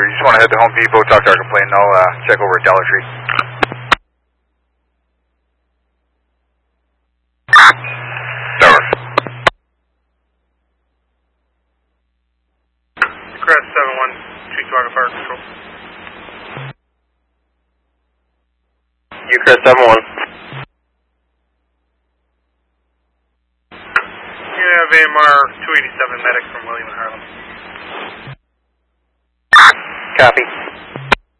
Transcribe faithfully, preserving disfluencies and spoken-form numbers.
You just want to head to Home Depot, talk to our complaint, and I'll uh, check over at Dollar Tree. Over. Crest seven one, Cheektowaga Fire Control. Ucrest seven one. You have A M R two eighty-seven medic from William and Harlem. Copy.